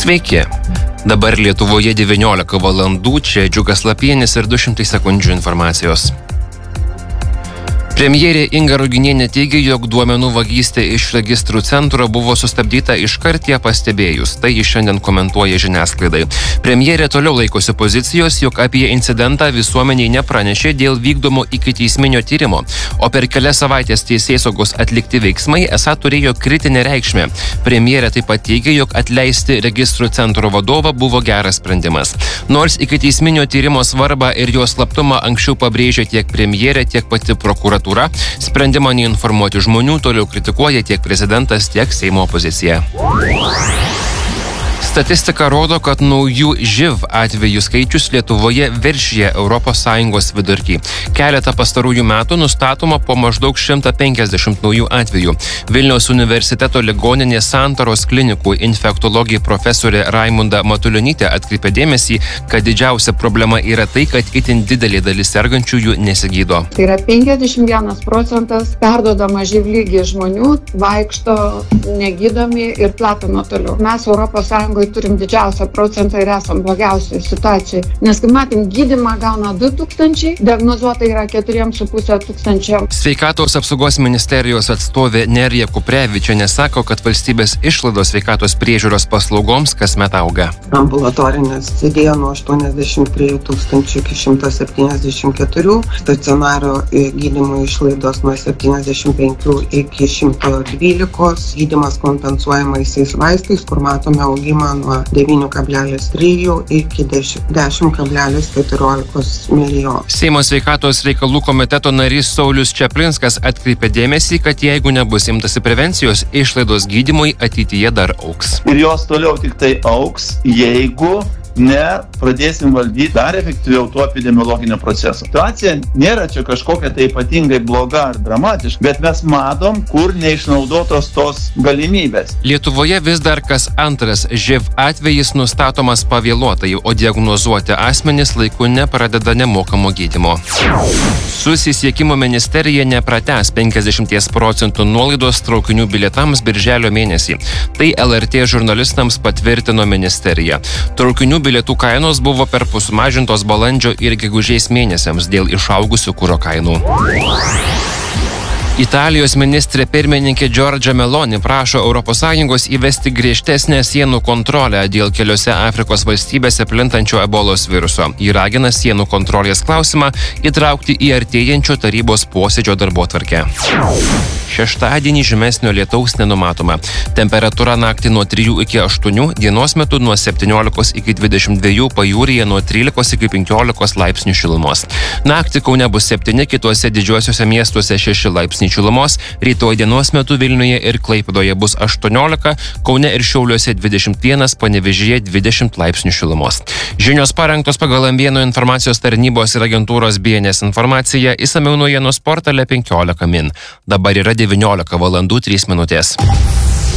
Sveiki. Dabar Lietuvoje 19 valandų, čia Džiugas Lapienis ir 200 sekundžių informacijos. Premjerė Inga Ruginienė teigia, jog duomenų vagystė iš registrų centro buvo sustabdyta iškart ją pastebėjus. Tai jis šiandien komentuoja žiniasklaidai. Premjerė toliau laikosi pozicijos, jog apie incidentą visuomeniai nepranešė dėl vykdomo ikiteisminio tyrimo, o per kelias savaitės teisėsaugos atlikti veiksmai esą turėjo kritinę reikšmę. Premjerė taip pat teigia, jog atleisti registrų centro vadovą buvo geras sprendimas. Nors ikiteisminio tyrimo svarbą ir jo slaptumą anksčiau pabrėžė tiek premjerė, tiek pati prokuratūra, sprendimą neinformuoti žmonių toliau kritikuoja tiek prezidentas, tiek Seimo opozicija. Statistika rodo, kad naujų živ atvejų skaičius Lietuvoje viršija ES vidurkį. Keletą pastarųjų metų nustatoma po maždaug 150 naujų atvejų. Vilniaus universiteto ligoninės Santaros klinikų infektologė profesorė Raimunda Matulionytė atkreipė dėmesį, kad didžiausia problema yra tai, kad itin didelė dalis sergančiųjų nesigydo. Tai yra 51% perduodama živ lygį žmonių vaikšto negydomi ir platina toliau. Mes ES turim didžiausią procentą ir esam blogiausiai situacijai. Nes, kai matėm, gydymą gauna 2000, diagnozuota yra 4500. Sveikatos apsaugos ministerijos atstovė Nerija Kuprevičienė sako, kad valstybės išlaidos sveikatos priežiūros paslaugoms kasmet auga. Ambulatorinės didėjo nuo 83 000 iki 174, stacionario gydymo išlaidos nuo 75 iki 112, gydymas kompensuojamaisiais vaistais, kur matome augimą nuo 9,3 iki 10,14 milijonų. Seimo sveikatos reikalų komiteto narys Saulius Čaplinskas atkreipė dėmesį, kad jeigu nebus imtasi prevencijos, išlaidos gydymui ateityje dar augs. Ir jos toliau tik tai augs, jeigu pradėsim valdyti dar efektyviau tuo epidemiologinio proceso. Situacija nėra čia kažkokia tai ypatingai bloga ar dramatiška, bet mes matom, kur neišnaudotos tos galimybės. Lietuvoje vis dar kas antras živ atvejis nustatomas pavėluotai, o diagnozuoti asmenys laiku nepradeda nemokamo gydymo. Susisiekimo ministerija nepratęs 50% nuolaidos traukinių bilietams birželio mėnesį. Tai LRT žurnalistams patvirtino ministerija. Traukinių bilietų kainos buvo perpus sumažintos balandžio ir gegužės mėnesiams dėl išaugusių kuro kainų. Italijos ministrė pirmininkė Giorgia Meloni prašo ES įvesti griežtesnę sienų kontrolę dėl keliose Afrikos valstybėse plintančio ebolos viruso. Ji ragina sienų kontrolės klausimą įtraukti į artėjančio tarybos posėdžio darbotvarkę. Šeštadienį žymesnio lietaus nenumatoma. Temperatūra naktį nuo 3 iki 8, dienos metu nuo 17 iki 22, pajūryje nuo 13 iki 15 laipsnių šilumos. Naktį Kaune bus 7, kituose didžiuosiuose miestuose 6 laipsnių šilumos, rytoj dienos metu Vilniuje ir Klaipėdoje bus 18, Kaune ir Šiauliuose 21, Panevėžyje 20 laipsnių šilumos. Žinios parengtos pagal M1 informacijos tarnybos ir agentūros BNS informaciją, išsamiau naujienos portale 15 min. Dabar yra 19 valandų 3 minutės.